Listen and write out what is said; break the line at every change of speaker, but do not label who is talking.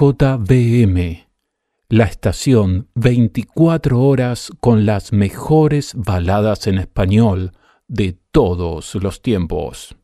CJBM, la estación 24 horas con las mejores baladas en español de todos los tiempos.